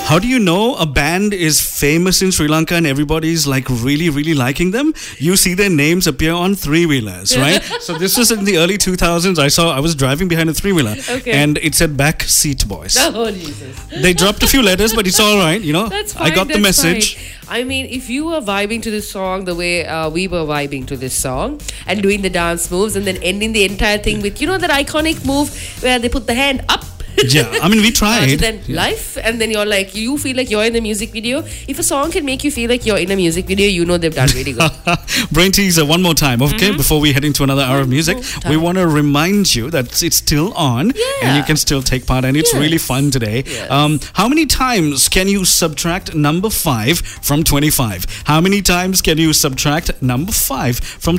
How do you know a band is famous in Sri Lanka and everybody's like really, really liking them? You see their names appear on three-wheelers, right? So this was in the early 2000s. I was driving behind a three-wheeler and it said Back Seat Boys. Oh, Jesus. They dropped a few letters, but it's all right, you know. That's fine, I got the message. Fine. I mean, if you were vibing to this song the way we were vibing to this song and doing the dance moves and then ending the entire thing with, you know, that iconic move where they put the hand up. Yeah, I mean, we tried. Then life, and then you're like, you feel like you're in the music video. If a song can make you feel like you're in a music video, you know they've done really good. Brain teaser one more time, okay? Before we head into another hour of music, we want to remind you that it's still on and you can still take part, and it's really fun today. Yes. How many times can you subtract number 5 from 25? How many times can you subtract number 5 from